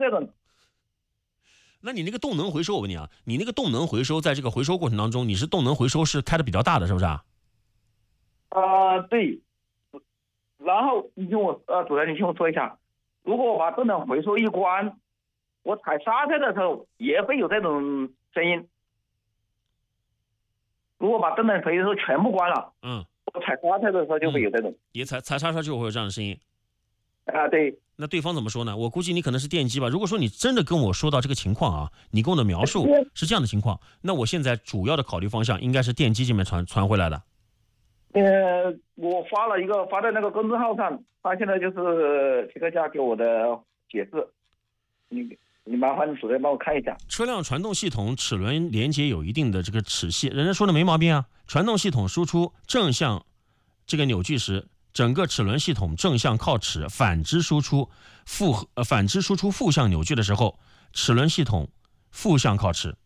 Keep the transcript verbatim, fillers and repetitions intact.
这种。 那你那个动能回收，我问你啊，你那个动能回收在这个回收过程当中，你是动能回收是开的比较大的，是不是啊？ 啊、呃，对。然后你听我呃，主任你听我说一下，如果我把动能回收一关，我踩刹车的时候也会有这种声音。如果把动能回收全部关了， 嗯， 我踩刹车的时候就会有这种。 嗯、也踩踩刹车就会有这样的声音。 啊、呃，对。 那对方怎么说呢？我估计你可能是电机吧。如果说你真的跟我说到这个情况啊，你跟我的描述是这样的情况，那我现在主要的考虑方向应该是电机这边传传回来的。 呃，我发了一个发在那个公众号上，他现在就是皮克家给我的解释，你你麻烦主任帮我看一下。 车辆传动系统齿轮连接有一定的这个齿系，人家说的没毛病啊。传动系统输出正向这个扭矩时，整个齿轮系统正向靠齿，反之输出负呃反之输出负向扭矩的时候，齿轮系统负向靠齿。